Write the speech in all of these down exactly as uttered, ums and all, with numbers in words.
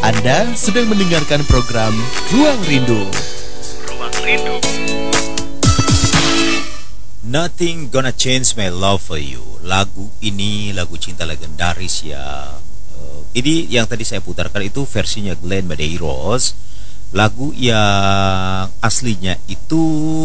Anda sedang mendengarkan program Ruang Rindu. Ruang Rindu. Nothing Gonna Change My Love For You. Lagu ini lagu cinta legendaris ya. Uh, ini yang tadi saya putarkan itu versinya Glenn Medeiros. Lagu yang aslinya itu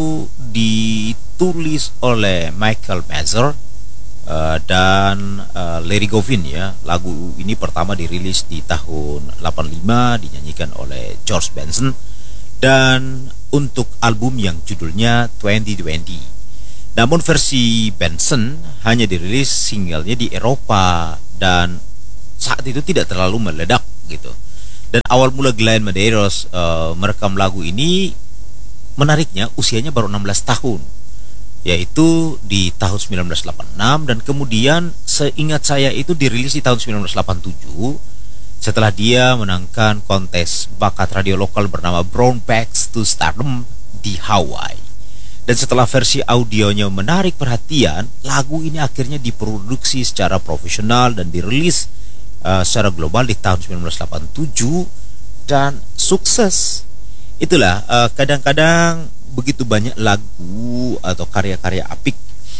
ditulis oleh Michael Mazur uh, dan uh, Larry Govin ya. Lagu ini pertama dirilis di tahun delapan puluh lima, dinyanyikan oleh George Benson, dan untuk album yang judulnya dua ribu dua puluh. Namun versi Benson hanya dirilis singlenya di Eropa dan saat itu tidak terlalu meledak gitu. Dan awal mula Glenn Medeiros uh, merekam lagu ini, menariknya usianya baru enam belas tahun, yaitu di tahun seribu sembilan ratus delapan puluh enam, dan kemudian seingat saya itu dirilis di tahun seribu sembilan ratus delapan puluh tujuh setelah dia menangkan kontes bakat radio lokal bernama Brown Bags to Stardom di Hawaii. Dan setelah versi audionya menarik perhatian, lagu ini akhirnya diproduksi secara profesional dan dirilis uh, secara global di tahun seribu sembilan ratus delapan puluh tujuh dan sukses. Itulah uh, kadang-kadang begitu banyak lagu atau karya-karya apik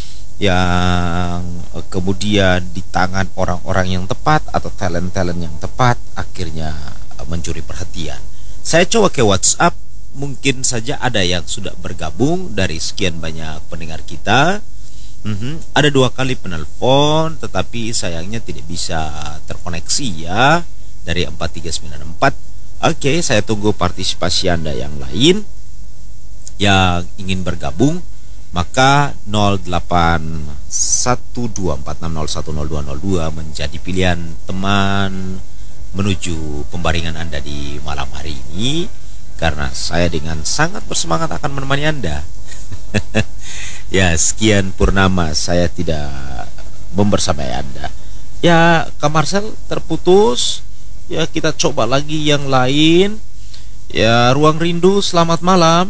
yang uh, kemudian di tangan orang-orang yang tepat atau talent-talent yang tepat akhirnya uh, mencuri perhatian. Saya coba ke WhatsApp. Mungkin saja ada yang sudah bergabung dari sekian banyak pendengar kita. Mm-hmm. Ada dua kali penelpon, tetapi sayangnya tidak bisa terkoneksi ya, dari empat tiga sembilan empat. Oke, saya tunggu partisipasi Anda yang lain yang ingin bergabung. Maka nol delapan satu dua empat enam nol satu nol dua nol dua menjadi pilihan teman menuju pembaringan Anda di malam hari ini. Karena saya dengan sangat bersemangat akan menemani Anda. Ya, sekian purnama saya tidak membersamai Anda. Ya, Kak Marcel terputus. Ya, kita coba lagi yang lain. Ya, Ruang Rindu, selamat malam.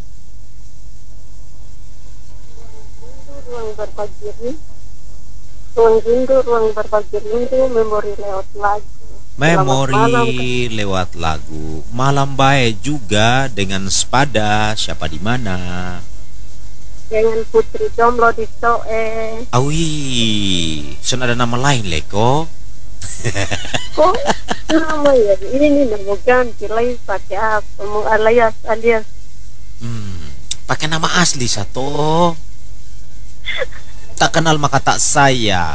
Ruang berbagi rindu. Ruang rindu, ruang berbagi rindu, memori lewat lagu. Memori malam, lewat lagu. Malam baik juga dengan Sepada, siapa di mana? Dengan Putri Jomblo di Soe. Awi, sun ada nama lain leko. Kok nama ya? Ini nih nama ganti lain pakai apa? Mau alias alias. Hmm, pakai nama asli satu. Tak kenal maka tak sayang.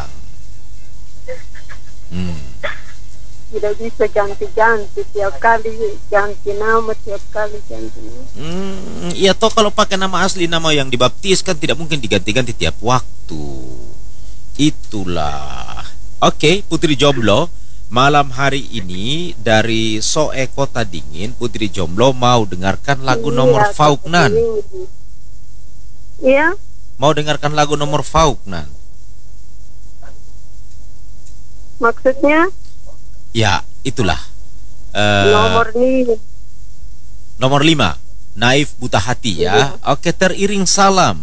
Hmm. Tidak bisa ganti-ganti tiap kali ganti nama, tiap kali ganti nama. Hmm, iya toh kalau pakai nama asli, nama yang dibaptis kan tidak mungkin diganti-ganti tiap waktu. Itulah. Oke, Putri Jomblo, malam hari ini dari Soe Kota Dingin, Putri Jomblo mau dengarkan lagu nomor Iya, Fauknan. Iya. Mau dengarkan lagu nomor Fauknan. Maksudnya? Ya, itulah. Uh, nomor nih. Nomor lima, Naif Buta Hati ya. Oke, teriring salam.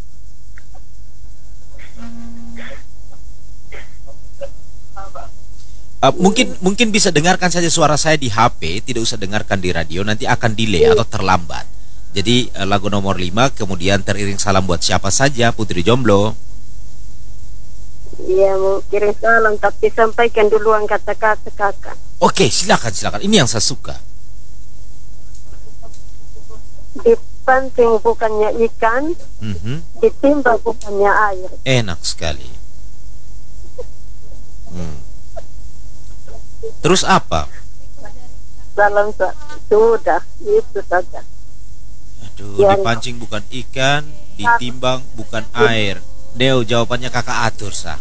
Uh, mungkin mungkin bisa dengarkan saja suara saya di H P, tidak usah dengarkan di radio, nanti akan delay atau terlambat. Jadi uh, lagu nomor lima, kemudian teriring salam buat siapa saja, Putri Jomblo. Iya, mau kirim salam, tapi sampaikan duluan kata-kata kakak. Oke, silakan silakan. Ini yang saya suka. Dipancing bukannya ikan, Mm-hmm. ditimba bukannya air. Enak sekali. Hmm. Terus apa? Salam sudah, itu saja. Aduh, Ya, dipancing bukan ikan, ditimbang bukan air. Deo, jawabannya kakak atur sah.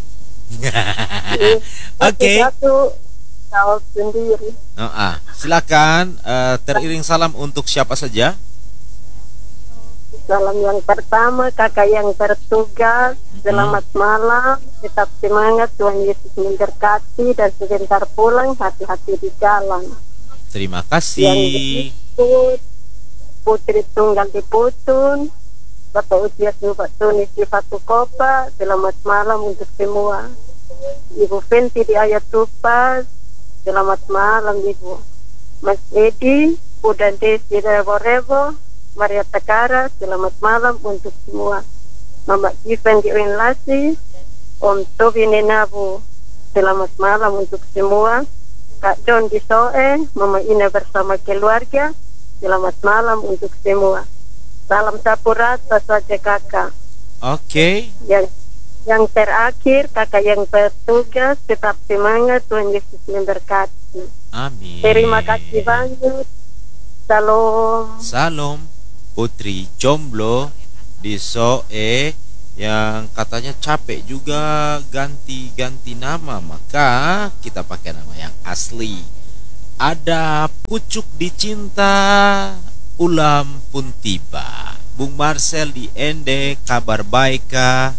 Oke. Satu jawab sendiri. Oh, ah. Silakan uh, teriring salam untuk siapa saja. Salam yang pertama kakak yang bertugas. Selamat hmm. malam, tetap semangat, Tuhan Yesus memberkati, dan sebentar pulang, hati-hati di jalan. Terima kasih. Yang berikut Putri Tunggal di Putun, Bapak Ujias Bapak Tuni di Fatukopa. Selamat malam untuk semua. Ibu Fenty di Ayat Tupas, selamat malam Ibu. Mas Edi, Udan Desi Rebo-Rebo, Maria Takara, selamat malam untuk semua. Mama Ivan di Winlasi, Om Tobi Nenabu, selamat malam untuk semua. Kak John di Soe, Mama Ina bersama keluarga, selamat malam untuk semua. Salam sapu rata saja kakak. Oke. Yang yang terakhir, kakak yang bertugas, tetap semangat, Tuhan Yesus memberkati. Amin. Terima kasih banyak. Salam. Salam Putri Jomblo di Soe yang katanya capek juga ganti-ganti nama, maka kita pakai nama yang asli. Ada Pucuk Dicinta, Ulam pun tiba. Bung Marcel di Ende, kabar baik kah?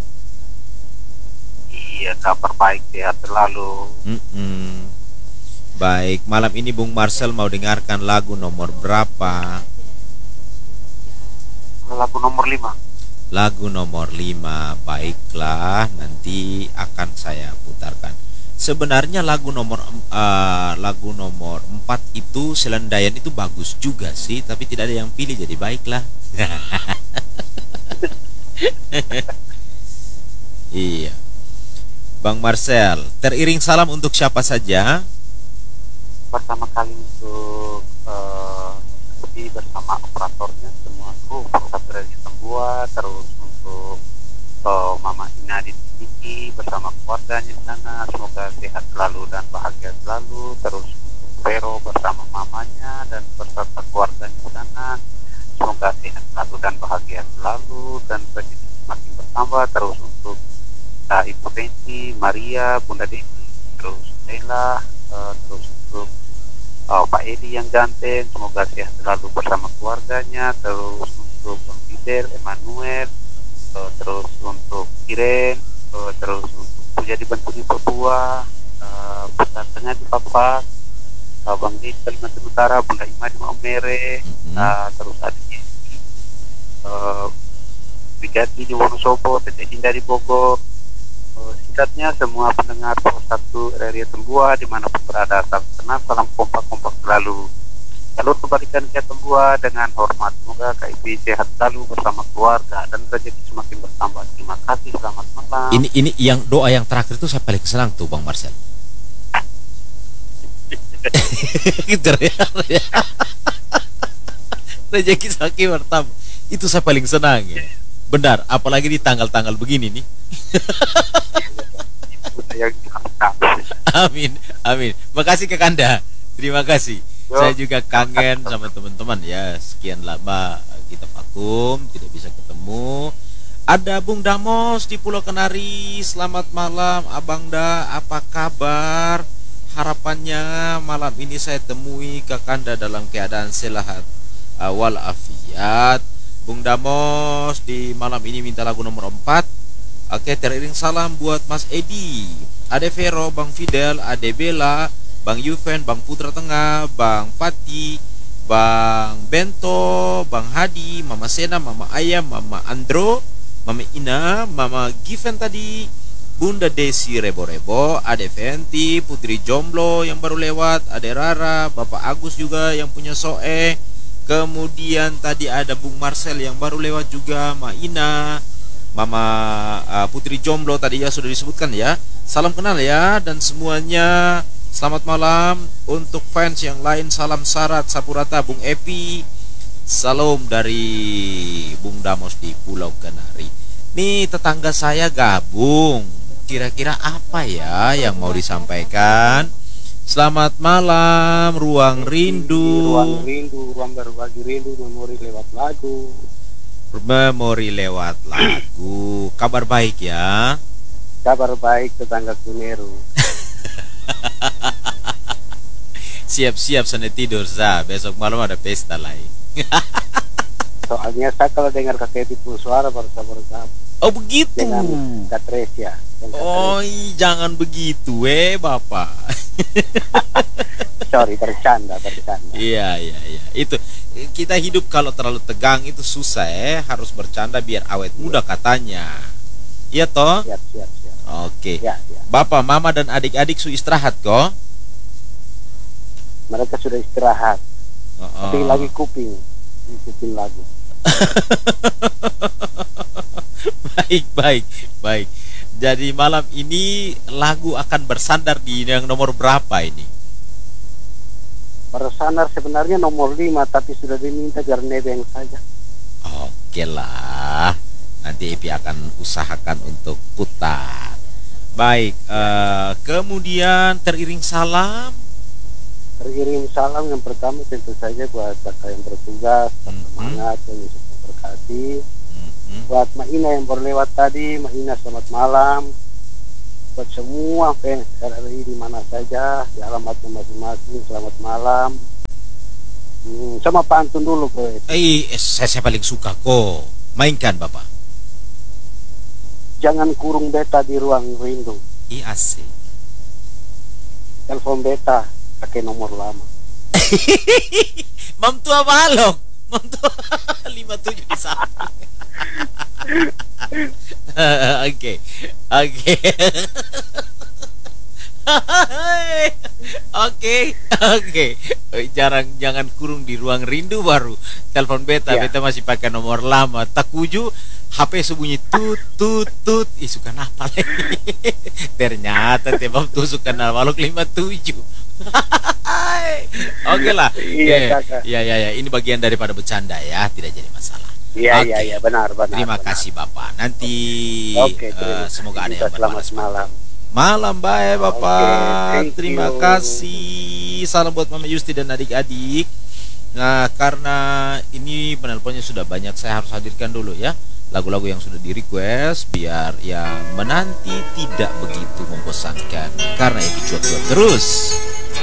Iya, kabar baik, sehat selalu. Mm-mm. Baik, malam ini Bung Marcel mau dengarkan lagu nomor berapa? Lagu nomor lima. Lagu nomor lima. Baiklah, nanti akan saya putarkan. Sebenarnya lagu nomor uh, lagu nomor empat itu Selendaian itu bagus juga sih, tapi tidak ada yang pilih, jadi baiklah. Iya. Bang Marcel, teriring salam untuk siapa saja? Pertama kali untuk uh, bersama operatornya, semua kru, operator dari Tembua, terus untuk uh, Mama Ina di Tiki bersama keluarganya di sana, semoga sehat selalu dan bahagia selalu. Terus untuk Vero bersama mamanya dan beserta keluarganya di sana, semoga sehat selalu dan bahagia selalu dan rezeki semakin bertambah. Terus untuk uh, Ibu Pensi, Maria, Bunda Devi, terus Ella, uh, terus untuk uh, Pak Edi yang ganteng, semoga sehat selalu bersama keluarganya. Terus untuk Bang Fidel, Emmanuel, uh, terus untuk Kiren, uh, terus untuk Puja di Bantu di Papua, uh, Putar Tengah di Papak, uh, Bang Di Kalimantan Utara, Bunda Ima di Maumere, uh, terus adiknya uh, Brigati di Wonosobo, Teteh Indah di Bogor. Singkatnya, semua pendengar Pos satu R R I Tembua dimanapun berada, salam kenal, salam kompak-kompak selalu. Jalur kebalikan ke Tembua dengan hormat, semoga K I P sehat selalu bersama keluarga dan rezeki semakin bertambah. Terima kasih, selamat malam. Ini ini yang doa yang terakhir itu saya paling senang tuh Bang Marcel. Gitu ya. Rezeki semakin bertambah. Itu saya paling senang ya. Benar, apalagi di tanggal-tanggal begini nih. Amin, amin. Makasih ke Kanda. Terima kasih. Yo. Saya juga kangen sama teman-teman ya. Sekian lama kita vakum, tidak bisa ketemu. Ada Bung Damos di Pulau Kenari. Selamat malam, Abang Da. Apa kabar? Harapannya malam ini saya temui Kakanda dalam keadaan sehat wal afiat. Bung Damos di malam ini minta lagu nomor empat. Oke, teriring salam buat Mas Edi, Ade Vero, Bang Fidel, Ade Bella, Bang Yuven, Bang Putra Tengah, Bang Pati, Bang Bento, Bang Hadi, Mama Sena, Mama Ayam, Mama Andro, Mama Ina, Mama Given tadi, Bunda Desi Rebo-Rebo, Ade Venti, Putri Jomblo yang baru lewat, Ade Rara, Bapak Agus juga yang punya Soe. Kemudian tadi ada Bung Marcel yang baru lewat juga, Ma Ina, Mama uh, Putri Jomblo tadi ya sudah disebutkan ya. Salam kenal ya, dan semuanya selamat malam. Untuk fans yang lain, salam syarat Sapurata, Bung Epi. Salam dari Bung Damos di Pulau Kenari. Nih tetangga saya gabung. Kira-kira apa ya yang mau disampaikan? Selamat malam, Ruang Rindu. Ruang Rindu, ruang berbagi rindu, memori lewat lagu. Memori lewat lagu. Kabar baik ya? Kabar baik, tetangga Kuneru. Siap-siap sana tidur, Za. Besok malam ada pesta lain. Soalnya saya kalau dengar kakek itu suara baru sabar sabar. Oh begitu. Dengan Katresia. Oh, jangan begitu, eh Bapak. Sorry, bercanda, bercanda. Iya, iya, iya. Itu kita hidup kalau terlalu tegang itu susah, eh. Harus bercanda biar awet muda katanya. Iya toh? Siap, siap, siap. Oke. Ya, ya. Bapak, Mama dan adik-adik su istirahat kok. mereka sudah istirahat. Oh, oh. Tapi lagi kuping, ngikutin lagu. Baik, baik, baik. Jadi malam ini lagu akan bersandar di yang nomor berapa ini? Bersandar sebenarnya nomor lima, tapi sudah diminta biar nebeng saja. Oke lah, nanti Epi akan usahakan untuk putar. Baik, eh, kemudian teriring salam. Teriring salam yang pertama tentu saja buat kakak yang bertugas, Mhm. semangat dan Yesus memberkati. Mhm. Buat Mak Ina yang berlewat tadi, Mak Ina selamat malam. Buat semua fans R R I di mana saja, di alamatnya masing-masing selamat malam. Hmm, sama pantun dulu kowe. Eh, saya, saya paling suka kok. Mainkan Bapak. Jangan kurung beta di ruang rindu. I asik. Telepon beta pakai nomor lama. Mam tua balok. Mam tua lima tujuh di sana. Oke. Oke. Oke. Oke. Jarang jangan kurung di ruang rindu baru. Telepon beta, Ya. beta masih pakai nomor lama. Takuju H P sebunyi tut tut tut. Ih, suka apa lagi? Ternyata tebam tuh suka balok lima tujuh. Oke lah. Iya, Eh, kakak. ya ya ya, ini bagian daripada bercanda ya, tidak jadi masalah. Iya Oke. iya iya benar benar. Terima benar. kasih Bapak. Nanti Oke, eh, terima kasih semoga ada juga. yang Selamat berbalas malam. Malam baik Bapak. Oke, thank Terima you. kasih. Salam buat Mama Yusti dan adik-adik. Nah, karena ini penelponnya sudah banyak, saya harus hadirkan dulu ya lagu-lagu yang sudah di request biar yang menanti tidak begitu membosankan karena itu cuat-cuat terus.